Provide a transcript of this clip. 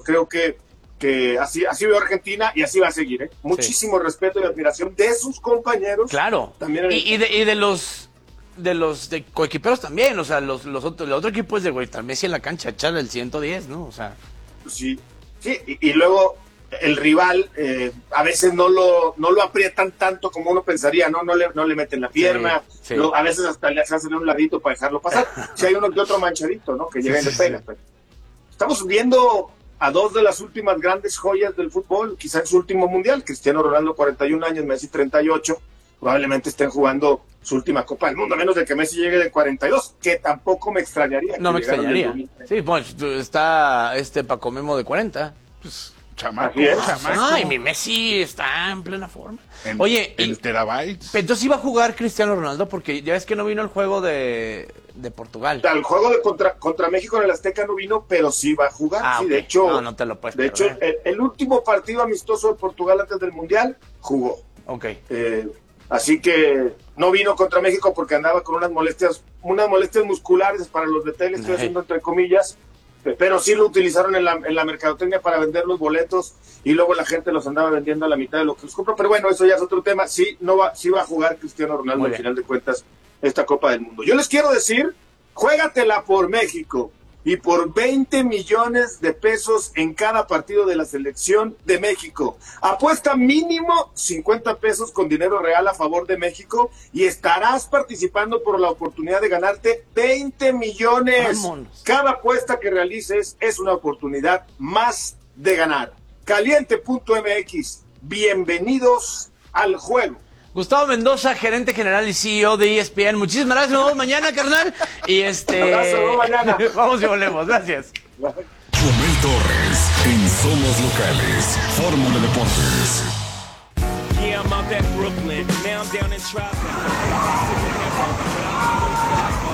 creo que así veo Argentina y así va a seguir, ¿eh? Muchísimo respeto y admiración de sus compañeros. Claro. También y de los coequiperos también, o sea, el otro equipo es de güey, Messi en la cancha, echarle el 110, ¿no? O sea. Sí, y luego el rival a veces no lo aprietan tanto como uno pensaría, no le meten la pierna, sí. A veces hasta le hacen un ladito para dejarlo pasar. Si hay uno que otro manchadito, ¿no? Que llega y le pega. Pero estamos viendo a dos de las últimas grandes joyas del fútbol, quizá en su último mundial, Cristiano Ronaldo 41 años, Messi 38, probablemente estén jugando su última Copa del Mundo, a menos de que Messi llegue de 42, que tampoco me extrañaría. No me extrañaría. Sí, pues está Paco Memo de 40. Pues, chamaco. Ay, mi Messi está en plena forma. Oye, el terabytes. Entonces iba a jugar Cristiano Ronaldo porque ya ves que no vino el juego de Portugal. El juego de contra México en el Azteca no vino, pero sí va a jugar. Sí, okay. De hecho, no te lo puedes de perder. hecho, el último partido amistoso de Portugal antes del Mundial jugó. Okay. Así que no vino contra México porque andaba con unas molestias musculares para los detalles, estoy haciendo entre comillas, pero sí lo utilizaron en la mercadotecnia para vender los boletos y luego la gente los andaba vendiendo a la mitad de lo que los compró. Pero bueno, eso ya es otro tema. Sí va a jugar Cristiano Ronaldo al final de cuentas esta Copa del Mundo. Yo les quiero decir, juégatela por México y por 20 millones de pesos en cada partido de la selección de México. Apuesta mínimo 50 pesos con dinero real a favor de México y estarás participando por la oportunidad de ganarte 20 millones. Vámonos. Cada apuesta que realices es una oportunidad más de ganar. Caliente.mx, bienvenidos al juego. Gustavo Mendoza, gerente general y CEO de ESPN. Muchísimas gracias, nos vemos mañana, carnal. Y Abrazo, mañana. Vamos y volvemos, gracias. Chumel Torres, en Somos Locales, Fórmula Deportes. Yeah, I'm out at Brooklyn. Now I'm down in Tri-Town.